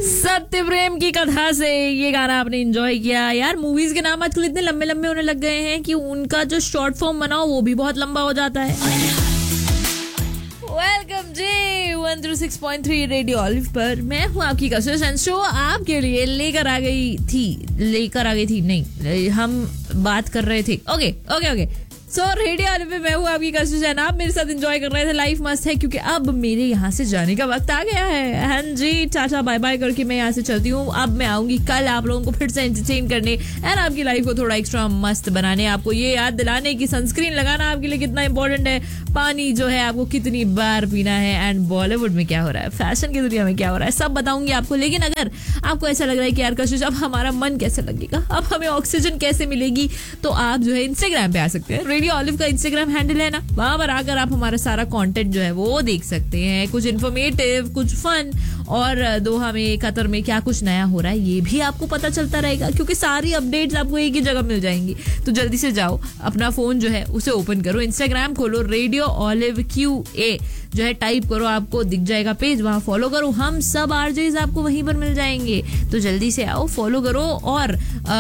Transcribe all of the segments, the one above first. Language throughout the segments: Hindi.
सत्य प्रेम की कथा से ये गाना आपने एंजॉय किया। यार मूवीज के नाम आजकल इतने लंबे लंबे होने लग गए हैं कि उनका जो शॉर्ट फॉर्म बनाओ वो भी बहुत लंबा हो जाता है। वेलकम जी 106.3 रेडियो ऑलिव पर मैं हूँ आपकी कशिश एंड शो आपके लिए लेकर आ गई थी नहीं, हम बात कर रहे थे। ओके सो रेडियो ऑलिव पे मैं हूँ आपकी कशिश एंड आप मेरे साथ एंजॉय कर रहे थे। लाइफ मस्त है क्योंकि अब मेरे यहाँ से जाने का वक्त आ गया है। हाँ जी, टाटा बाय बाय करके मैं यहाँ से चलती हूँ। अब मैं आऊंगी कल आप लोगों को फिर से एंटरटेन करने एंड आपकी लाइफ को थोड़ा एक्स्ट्रा मस्त बनाने, आपको ये याद दिलाने की सनस्क्रीन लगाना आपके लिए कितना इंपॉर्टेंट है, पानी जो है आपको कितनी बार पीना है, एंड बॉलीवुड में क्या हो रहा है, फैशन की दुनिया में क्या हो रहा है, सब बताऊंगी आपको। लेकिन अगर आपको ऐसा लग रहा है कि यार कशिश अब हमारा मन कैसे लगेगा, अब हमें ऑक्सीजन कैसे मिलेगी, तो आप जो है इंस्टाग्राम पे आ सकते हैं। रेडियो ऑलिव का इंस्टाग्राम हैंडल है ना, वहां पर आकर आप हमारा सारा कंटेंट जो है वो देख सकते हैं। कुछ इन्फॉर्मेटिव, कुछ फन और दोहा में, कतर में क्या कुछ नया हो रहा है ये भी आपको पता चलता रहेगा क्योंकि सारी अपडेट्स आपको एक ही जगह मिल जाएंगी। तो जल्दी से जाओ, अपना फोन जो है उसे ओपन करो, इंस्टाग्राम खोलो, रेडियो ऑलिव QA जो है टाइप करो, आपको दिख जाएगा पेज, वहां फॉलो करो। हम सब आरजेस आपको वहीं पर मिल जाएंगे, तो जल्दी से आओ, फॉलो करो। और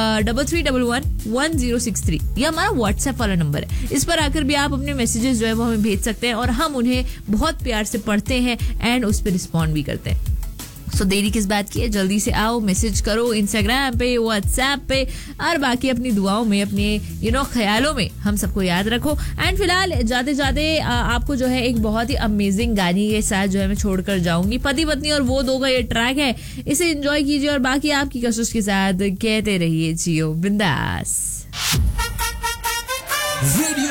33111063 ये हमारा व्हाट्सएप वाला नंबर है, इस पर आकर भी आप अपने मैसेजेस जो है वो हमें भेज सकते हैं और हम उन्हें बहुत प्यार से पढ़ते हैं एंड उस पर रिस्पॉन्ड भी करते हैं। सो देरी किस बात की है, जल्दी से आओ, मैसेज करो इंस्टाग्राम पे, व्हाट्सएप पे, और बाकी अपनी दुआओं में, अपने ख्यालों में हम सबको याद रखो। एंड फिलहाल जाते जाते आपको जो है एक बहुत ही अमेजिंग गाने के साथ जो है मैं छोड़कर जाऊंगी। पति पत्नी और वो दो का ये ट्रैक है, इसे एंजॉय कीजिए और बाकी आपकी कशिश के साथ कहते रहिए जियो बिंदास।